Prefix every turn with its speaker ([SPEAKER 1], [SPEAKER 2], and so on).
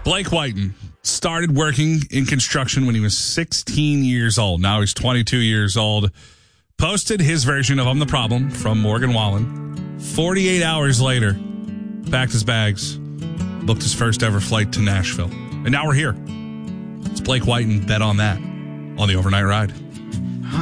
[SPEAKER 1] Blake Whiten started working in construction when he was 16 years old. Now he's 22 years old. Posted his version of I'm the Problem from Morgan Wallen. 48 hours later, packed his bags, booked his first ever flight to Nashville. And now we're here. It's Blake Whiten. Bet on that on the Overnight Ride.